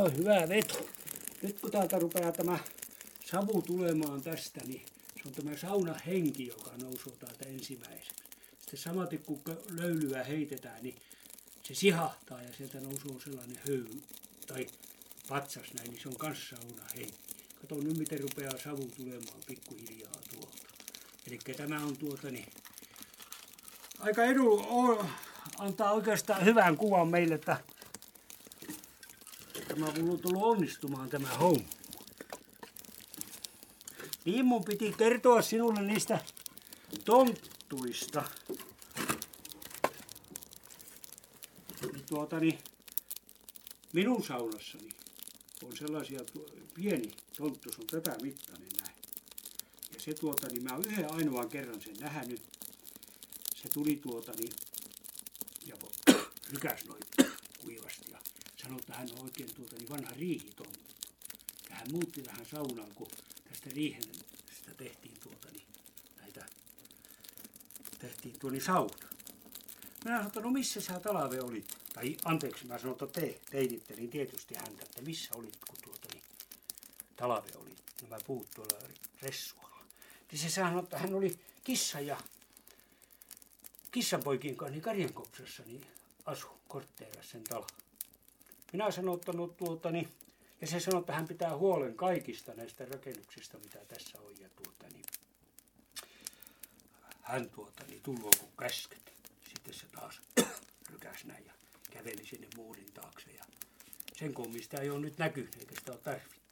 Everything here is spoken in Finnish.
on hyvä veto. Nyt kun täältä rupeaa tämä savu tulemaan tästä, niin se on tämä saunahenki, joka nousee täältä ensimmäiseksi. Sitten samaten kun löylyä heitetään, niin se sihahtaa ja sieltä nousee sellainen höyry tai patsas näin, niin se on kans saunahenki. Kato nyt miten rupeaa savu tulemaan pikkuhiljaa tuolta. Eli tämä on aika antaa oikeastaan hyvän kuvan meille, että tämä on tullut onnistumaan tämä homma. Niin mun piti kertoa sinulle niistä tonttuista. Minun saunassani on sellaisia pieni tonttu, se on tätä mittainen näin. Ja se mä oon yhden ainoan kerran sen nähnyt. Se tuli ja rykäs noin kuivasti ja sanoi, että hän on oikein vanha riihitonttu. Ja hän muutti tähän saunaan, kun tästä riihestä tehtiin tehtiin sauna. Minä sanoin, että no missä sä talve olit? Tai anteeksi, mä sanoin, että teitittelin tietysti häntä, että missä olit, kun talve oli nämä puut tuolla ressualla. Niin se sanoi, että hän oli kissanpoikien kanssa niin Karjankopsassa niin asu kortteerassa sen talon. Minä sanoin, että ja se sanoi, että hän pitää huolen kaikista näistä rakennuksista, mitä tässä on. Ja hän tullut kun käsket. Sitten se taas rykäs näin ja käveli sinne muurin taakse. Ja sen kummista ei ole nyt näkynyt, eikä sitä ole tarvittu.